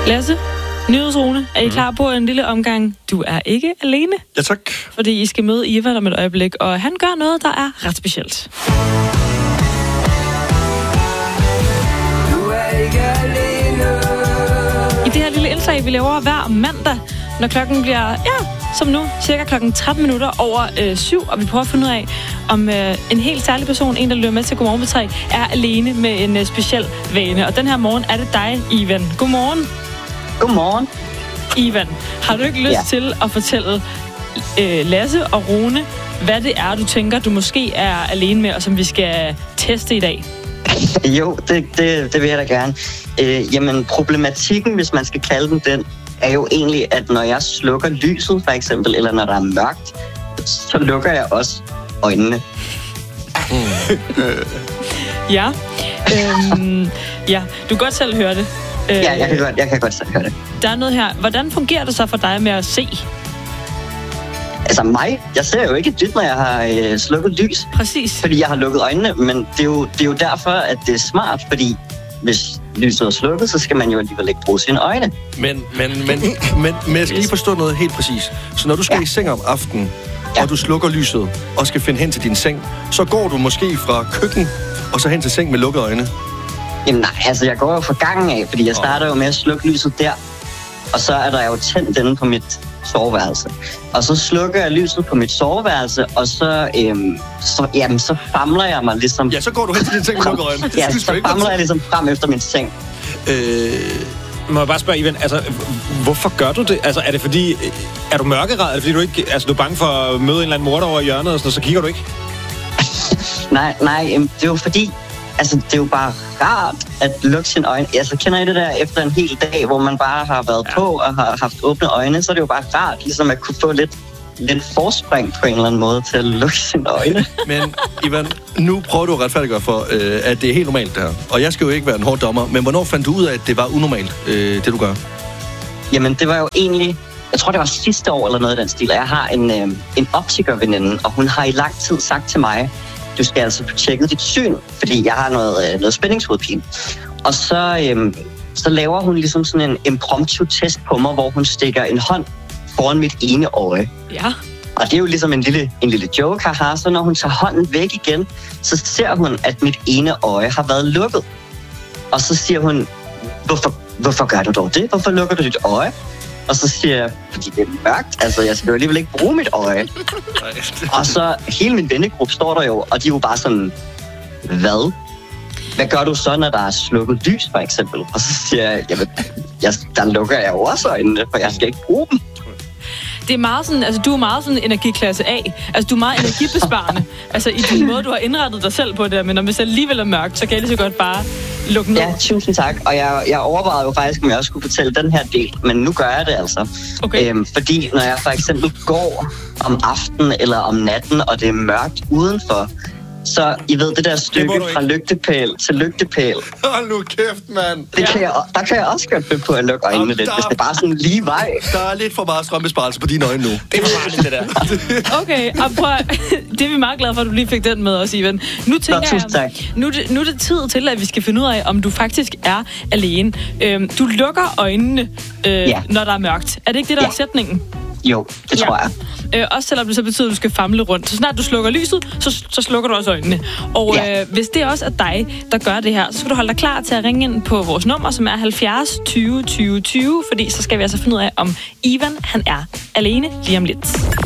Lasse, Nyhedsrone, er I klar på en lille omgang? Du er ikke alene. Ja, tak. Fordi I skal møde Ivan om et øjeblik, og han gør noget, der er ret specielt. Du er ikke alene. I det her lille indslag, vi laver hver mandag, når klokken bliver, som nu, cirka klokken 13 minutter over 7, og vi prøver at finde ud af, om en helt særlig person, en der løber med til Godmorgen på 3, er alene med en speciel vane. Og den her morgen er det dig, Ivan. Godmorgen. Godmorgen. Ivan, har du ikke lyst til at fortælle Lasse og Rune, hvad det er, du tænker, du måske er alene med, og som vi skal teste i dag? Jo, det vil jeg da gerne. Jamen, problematikken, hvis man skal kalde den, er jo egentlig, at når jeg slukker lyset, for eksempel, eller når der er mørkt, så lukker jeg også øjnene. Ja. Ja, du kan godt selv høre det. Ja, jeg kan godt selv høre det. Der er noget her. Hvordan fungerer det så for dig med at se? Altså mig, jeg ser jo ikke dybt, når jeg har slukket lys. Præcis. Fordi jeg har lukket øjnene, men det er jo derfor, at det er smart, fordi hvis lyset er slukket, så skal man jo alligevel ikke bruge sine øjne. Men jeg skal lige forstå noget helt præcis. Så når du skal i seng om aftenen, og du slukker lyset, og skal finde hen til din seng, så går du måske fra køkken, og så hen til seng med lukkede øjne? Jamen nej, altså jeg går jo fra gangen af, fordi jeg starter jo med at slukke lyset der, og så er der jo tændt inde på mit soveværelse. Og så slukker jeg lyset på mit soveværelse, og så famler jeg mig ligesom... Ja, så går du hen til din seng med lukkede øjne. Ja, så famler jeg ligesom frem efter min seng. Må jeg bare spørge, Ivan, altså, hvorfor gør du det? Altså, er det fordi... Er du mørkeret? Er det fordi, du ikke... Altså, du er bange for at møde en eller anden morder over hjørnet, og sådan, så kigger du ikke? Nej, det er jo fordi... Altså, det er jo bare rart at lukke sine øjne. Altså, kender I det der efter en hel dag, hvor man bare har været på og har haft åbne øjne, så er det jo bare rart, ligesom at kunne få lidt forspring på en eller anden måde til at lukke sine øjne. Men, Ivan, nu prøver du at retfærdiggøre for, at det er helt normalt, det her. Og jeg skal jo ikke være en hård dommer, men hvornår fandt du ud af, at det var unormalt, det du gør? Jamen, det var jo egentlig... Jeg tror, det var sidste år eller noget af den stil. Jeg har en optikerveninde, og hun har i lang tid sagt til mig, du skal altså få tjekket dit syn, fordi jeg har noget spændingshovedpine. Og så laver hun ligesom sådan en impromptu test på mig, hvor hun stikker en hånd foran mit ene øje. Ja. Og det er jo ligesom en lille joke, haha. Så når hun tager hånden væk igen, så ser hun, at mit ene øje har været lukket. Og så siger hun, hvorfor gør du dog det? Hvorfor lukker du dit øje? Og så siger jeg, fordi det er mørkt, altså jeg skal jo alligevel ikke bruge mit øje. Og så hele min vennegruppe står der jo, og de er jo bare sådan, hvad? Hvad gør du så, når der er slukket lys, for eksempel? Og så siger jeg, jamen, der lukker jeg jo også øjnene, for jeg skal ikke bruge dem. Det er meget sådan, altså du er meget sådan energiklasse A. Altså du er meget energibesparende. Altså i den måde, du har indrettet dig selv på det, men hvis det alligevel er mørkt, så kan det så godt bare lukke ned. Ja, tusind tak. Og jeg overvejede jo faktisk, om jeg også skulle fortælle den her del, men nu gør jeg det altså. Okay. Fordi når jeg for eksempel går om aftenen eller om natten, og det er mørkt udenfor, så I ved, det der stykke fra lygtepæl til lygtepæl. Hold nu kæft, mand. Der kan jeg også godt finde på at lukke øjnene lidt, hvis det er bare sådan lige vej. Der er lidt for meget strømbesparelse på dine øjne nu. Det er for meget, det der. Okay, og prøv, det er vi meget glade for, at du lige fik den med os, Ivan. Nu tænker jeg, nu er det tid til, at vi skal finde ud af, om du faktisk er alene. Du lukker øjnene, når der er mørkt. Er det ikke det, der er sætningen? Jo, det tror jeg. Også selvom det så betyder, at du skal famle rundt. Så snart du slukker lyset, så slukker du også øjnene. Og hvis det også er dig, der gør det her, så skal du holde dig klar til at ringe ind på vores nummer, som er 70 20 20 20, fordi så skal vi altså finde ud af, om Ivan han er alene lige om lidt.